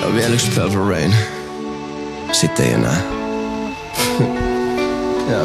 Vielä yksi Purple Rain. Sitten ei enää. Joo.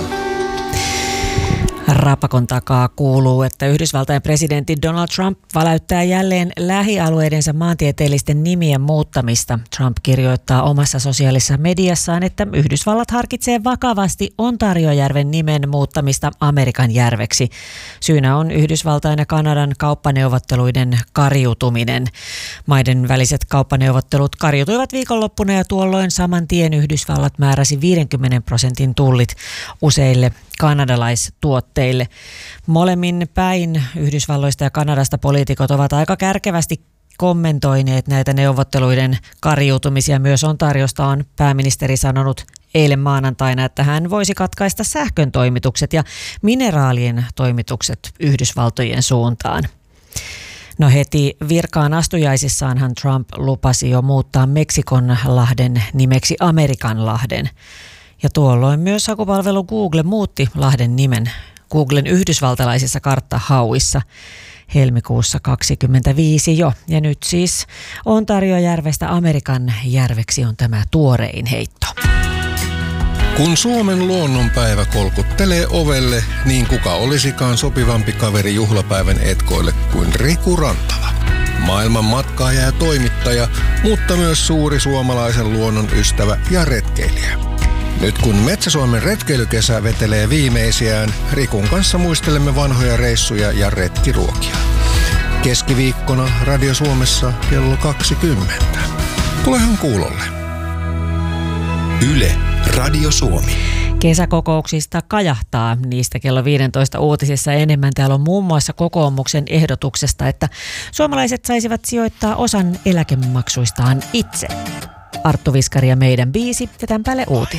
Rapakon takaa kuuluu, että Yhdysvaltain presidentti Donald Trump väläyttää jälleen lähialueidensa maantieteellisten nimien muuttamista. Trump kirjoittaa omassa sosiaalisessa mediassaan, että Yhdysvallat harkitsee vakavasti Ontariojärven nimen muuttamista Amerikan järveksi. Syynä on Yhdysvaltain ja Kanadan kauppaneuvotteluiden kariutuminen. Maiden väliset kauppaneuvottelut kariutuivat viikonloppuna ja tuolloin saman tien Yhdysvallat määräsi 50% tullit useille kanadalaistuotteille. Molemmin päin Yhdysvalloista ja Kanadasta poliitikot ovat aika kärkevästi kommentoineet näitä neuvotteluiden kariutumisia. Myös Ontariosta on pääministeri sanonut eilen maanantaina, että hän voisi katkaista sähkön toimitukset ja mineraalien toimitukset Yhdysvaltojen suuntaan. No heti virkaan astujaisissaanhan Trump lupasi jo muuttaa Meksikonlahden nimeksi Amerikanlahden. Ja tuolloin myös hakupalvelu Google muutti lahden nimen Googlen yhdysvaltalaisissa karttahauissa helmikuussa 2025 jo. Ja nyt siis Ontariojärvestä Amerikan järveksi on tämä tuorein heitto. Kun Suomen luonnonpäivä kolkuttelee ovelle, niin kuka olisikaan sopivampi kaveri juhlapäivän etkoille kuin Riku Rantala. Maailman matkaaja ja toimittaja, mutta myös suuri suomalaisen luonnon ystävä ja retkeilijä. Nyt kun Metsä-Suomen retkeilykesä vetelee viimeisiään, Rikun kanssa muistelemme vanhoja reissuja ja retkiruokia. Keskiviikkona Radio Suomessa kello 20. Tulehan kuulolle. Yle, Radio Suomi. Kesäkokouksista kajahtaa niistä kello 15 uutisissa enemmän. Täällä on muun muassa kokoomuksen ehdotuksesta, että suomalaiset saisivat sijoittaa osan eläkemaksuistaan itse. Arttu Viskari ja meidän biisi ja tämän päälle uutiset.